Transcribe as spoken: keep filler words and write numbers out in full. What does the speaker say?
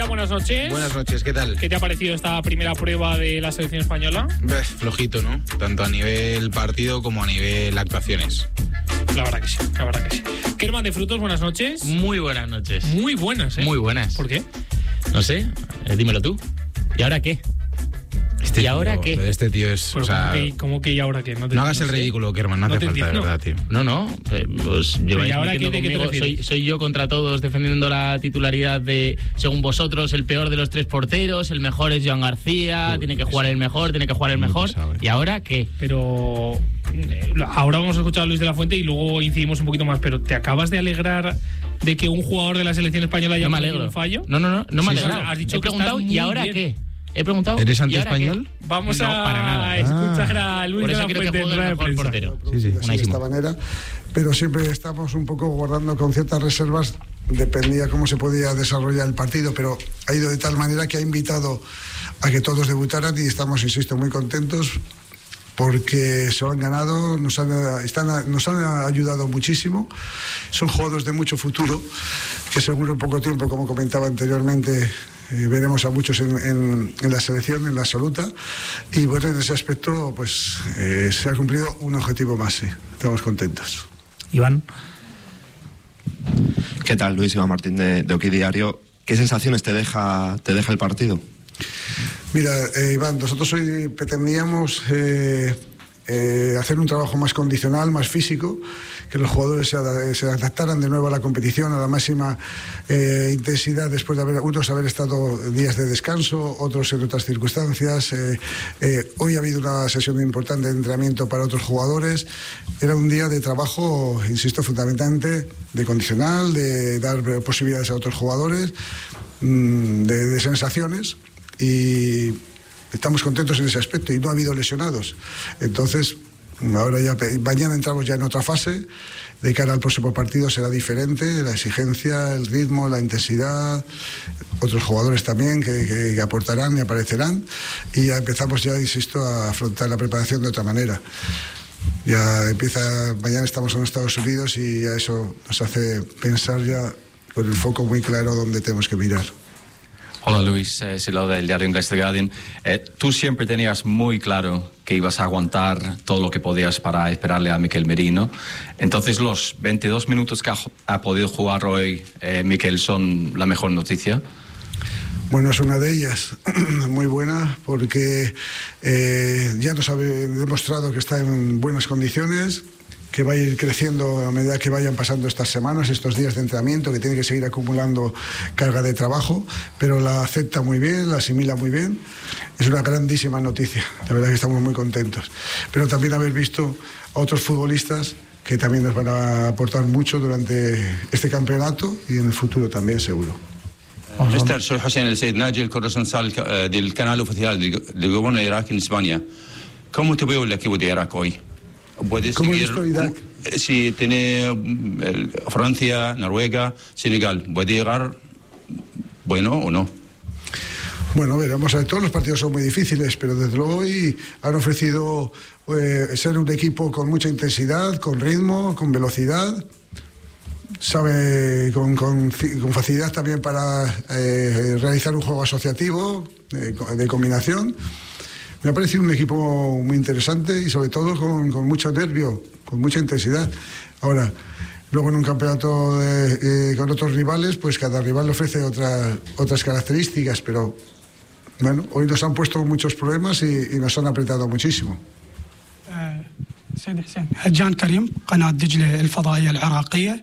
Buenas noches. Buenas noches, ¿qué tal? ¿Qué te ha parecido esta primera prueba de la selección española? Beh, flojito, ¿no? Tanto a nivel partido como a nivel actuaciones. La verdad que sí, la verdad que sí. Kerman de Frutos, buenas noches. Muy buenas noches. Muy buenas, ¿eh? Muy buenas. ¿Por qué? No sé, eh, dímelo tú. ¿Y ahora qué? Este ¿Y ahora tío, qué? lo de Este tío es, Pero o sea... ¿cómo que, cómo que y ahora qué? No, te, No hagas no el sé. ridículo, Kerman, no, No hace te falta, de entiendo. verdad, tío. No, no, eh, pues lleváis ¿y ahora metiendo qué- de qué te conmigo. refieres? Soy, soy yo contra todos defendiendo la titularidad de, según vosotros, el peor de los tres porteros, el mejor es Joan García, Uy, tiene que eso. jugar el mejor, tiene que jugar el Muy mejor. pesado, eh. ¿Y ahora qué? Pero eh, ahora vamos a escuchar a Luis de la Fuente y luego incidimos un poquito más. Pero ¿te acabas de alegrar de que un jugador de la selección española haya No me cometido alegro. un fallo? No, no, no, no me Sí, alegrado. has dicho He que preguntado, estás ¿y muy ahora bien. qué? He preguntado. ¿Eres ¿y ahora antiespañol? qué? Vamos No, a para nada. escuchar a Luis Por de eso la creo que Fuente en juega rueda el de mejor prensa. portero. Sí, sí. Así de Buenísimo. esta manera, pero siempre estamos un poco guardando con ciertas reservas, dependía cómo se podía desarrollar el partido, pero ha ido de tal manera que ha invitado a que todos debutaran y estamos, insisto, muy contentos porque se lo han ganado, nos han, están, nos han ayudado muchísimo, son jugadores de mucho futuro, que seguro en poco tiempo, como comentaba anteriormente, eh, veremos a muchos en, en, en la selección, en la absoluta, y bueno, en ese aspecto pues eh, se ha cumplido un objetivo más, sí, estamos contentos. Iván. ¿Qué tal, Luis? Iván Martín de, de Oki Diario. ¿Qué sensaciones te deja, te deja el partido? Mira, eh, Iván, nosotros hoy pretendíamos eh, eh, hacer un trabajo más condicional, más físico, que los jugadores se, ad se adaptaran de nuevo a la competición, a la máxima eh, intensidad después de haber, unos haber estado días de descanso, otros en otras circunstancias. Eh, eh, hoy ha habido una sesión importante de entrenamiento para otros jugadores. Era un día de trabajo, insisto, fundamentalmente de condicional, de dar posibilidades a otros jugadores, mmm, de, de sensaciones. Y estamos contentos en ese aspecto y no ha habido lesionados. Entonces, ahora ya, mañana entramos ya en otra fase. De cara al próximo partido será diferente, la exigencia, el ritmo, la intensidad, otros jugadores también que, que, que aportarán y aparecerán. Y ya empezamos ya, insisto, a afrontar la preparación de otra manera. Ya empieza, mañana estamos en Estados Unidos y ya eso nos hace pensar ya con el foco muy claro dónde tenemos que mirar. Hola Luis, eh, soy Lau del diario inglés The Guardian. Eh, tú siempre tenías muy claro que ibas a aguantar todo lo que podías para esperarle a Mikel Merino. Entonces los veintidós minutos que ha, ha podido jugar hoy eh, Mikel son la mejor noticia. Bueno, es una de ellas, muy buena, porque eh, ya nos ha demostrado que está en buenas condiciones, que va a ir creciendo a medida que vayan pasando estas semanas, estos días de entrenamiento, que tiene que seguir acumulando carga de trabajo, pero la acepta muy bien, la asimila muy bien. Es una grandísima noticia, la verdad que estamos muy contentos. Pero también haber visto a otros futbolistas que también nos van a aportar mucho durante este campeonato y en el futuro también, seguro. مستر شو حسين السيد ناجي الكورسنسال del canal oficial del gobierno de Irak en España. ¿Cómo te veo el equipo de Irak hoy? ¿Puedes ¿Cómo seguir? visto Irak? Si tiene el, Francia, Noruega, Senegal, ¿puede llegar bueno o no? Bueno, veremos, todos los partidos son muy difíciles, pero desde luego hoy han ofrecido eh, ser un equipo con mucha intensidad, con ritmo, con velocidad. Sabe con, con, con facilidad también para eh, realizar un juego asociativo, eh, de combinación. Me ha parecido un equipo muy interesante y sobre todo con, con mucho nervio, con mucha intensidad. Ahora, luego en un campeonato de, eh, con otros rivales, pues cada rival ofrece otra, otras características, pero bueno, hoy nos han puesto muchos problemas y, y nos han apretado muchísimo. سيد حسين هجان كريم قناة دجلة الفضائية العراقية